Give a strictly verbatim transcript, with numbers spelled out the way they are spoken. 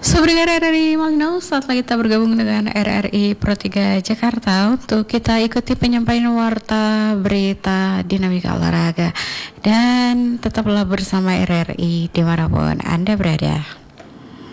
Pendengar R R I Magno, setelah kita bergabung dengan R R I Pro tiga Jakarta untuk kita ikuti penyampaian warta berita dinamika olahraga dan tetaplah bersama R R I dimanapun Anda berada.